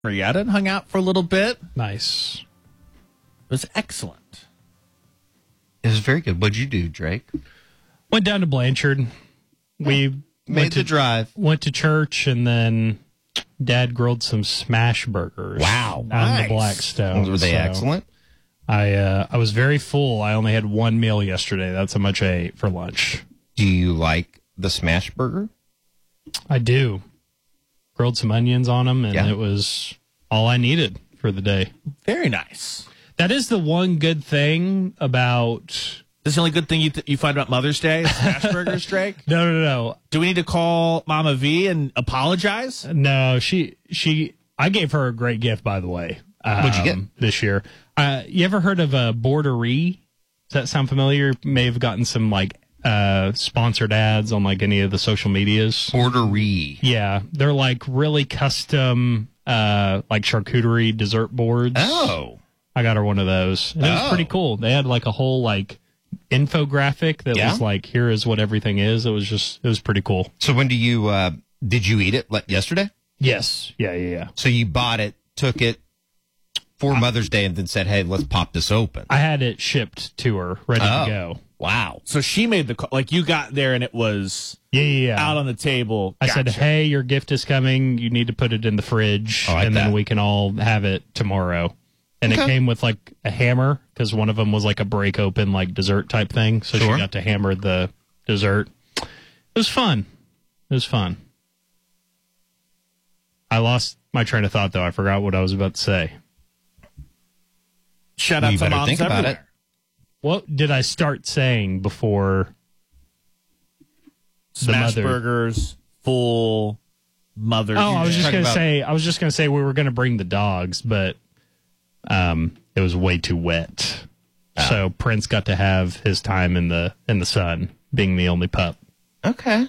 Marietta and hung out for a little bit. Nice. It was excellent. It was very good. What'd you do, Drake? Went down to Blanchard. We Made the drive. Went to church, and then Dad grilled some smash burgers. Wow. On Nice. the Blackstone. Were they excellent? I was very full. I only had one meal yesterday. That's how much I ate for lunch. Do you like the smash burger? I do. Grilled some onions on them, and Yeah. it was all I needed for the day. Very nice. That is the one good thing about... This is the only good thing you find about Mother's Day? Smash burgers, Drake? No. Do we need to call Mama V and apologize? No, I gave her a great gift, by the way. What'd you get? This year? You ever heard of a Borderie? Does that sound familiar? You may have gotten some sponsored ads on like any of the social medias. Borderie. Yeah, they're like really custom like charcuterie dessert boards. Oh. I got her one of those. And it was pretty cool. They had like a whole like infographic that was like, here is what everything is. It was pretty cool. So when did you eat it yesterday? Yes. Yeah. So you bought it, took it for Mother's Day, and then said, hey, let's pop this open. I had it shipped to her, ready to go. Wow. So she made the call. Like, you got there and it was Yeah. out on the table. I said, hey, your gift is coming. You need to put it in the fridge, and then we can all have it tomorrow. And it came with like a hammer, because one of them was like a break open, like dessert type thing. So she got to hammer the dessert. It was fun. I lost my train of thought, though. I forgot what I was about to say. Shout out to moms think about everywhere. it. What did I start saying before Smash mother? burgers, full Mother's Oh, I was just talking gonna say we were gonna bring the dogs, but it was way too wet. So Prince got to have his time in the sun, being the only pup. Okay.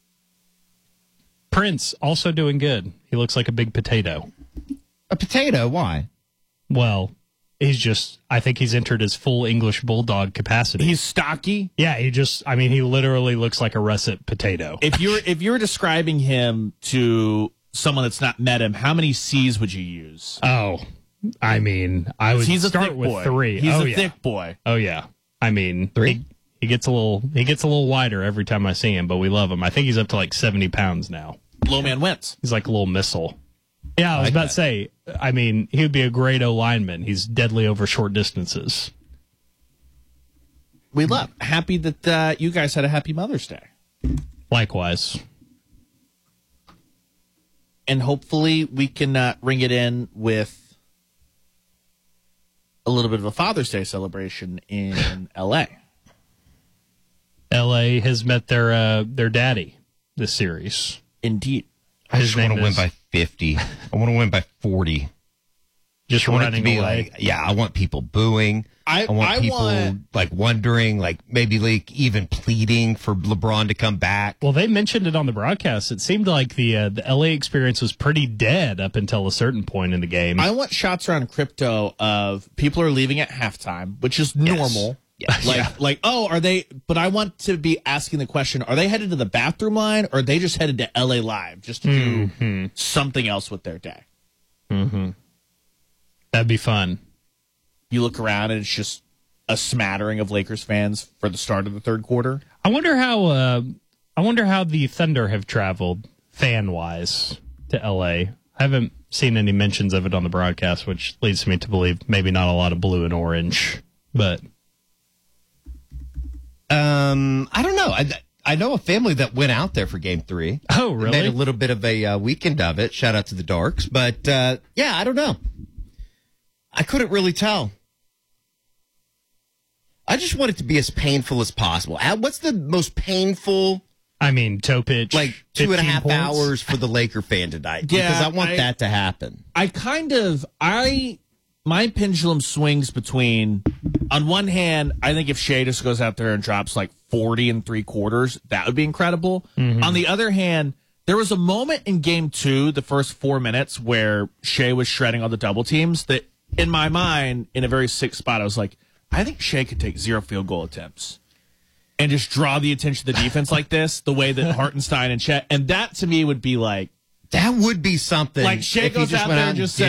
Prince also doing good. He looks like a big potato. A potato? Why? Well, I think he's entered his full English bulldog capacity. He's stocky. Yeah, he literally looks like a russet potato. If you were describing him to someone that's not met him, how many C's would you use? Oh, I would He's a start thick with boy. 3. He's a thick boy. Oh yeah. 3? He gets a little wider every time I see him, but we love him. I think he's up to like 70 pounds now. Low man wins. He's like a little missile. Yeah, I was about to say, he would be a great O-lineman. He's deadly over short distances. We love. Happy that you guys had a happy Mother's Day. Likewise. And hopefully we can ring it in with a little bit of a Father's Day celebration in L.A. L.A. has met their daddy this series. Indeed. I His just want to name win is- by 50. I want to win by 40. Just I want it running to be away. I want people booing. I want people wondering, maybe even pleading for LeBron to come back. Well, they mentioned it on the broadcast. It seemed like the LA experience was pretty dead up until a certain point in the game. I want shots around crypto of people are leaving at halftime, which is normal. Yes. Are they? But I want to be asking the question: are they headed to the bathroom line, or are they just headed to LA Live just to do something else with their day? Mm-hmm. That'd be fun. You look around and it's just a smattering of Lakers fans for the start of the third quarter. I wonder how the Thunder have traveled fan wise to LA. I haven't seen any mentions of it on the broadcast, which leads me to believe maybe not a lot of blue and orange, but. I don't know. I know a family that went out there for Game 3. Oh, really? Made a little bit of a weekend of it. Shout out to the Darks. But, I don't know. I couldn't really tell. I just want it to be as painful as possible. What's the most painful? Toe pitch. 2.5 hours for the Laker fan tonight. Yeah, because I want that to happen. My pendulum swings between, on one hand, I think if Shea just goes out there and drops 40 3/4, that would be incredible. Mm-hmm. On the other hand, there was a moment in game 2, the first 4 minutes, where Shea was shredding all the double teams that, in my mind, in a very sick spot, I was like, I think Shea could take 0 field goal attempts and just draw the attention of the defense like this, the way that Hartenstein and Chet, and that to me would be That would be something. Like Shea goes out there and just says,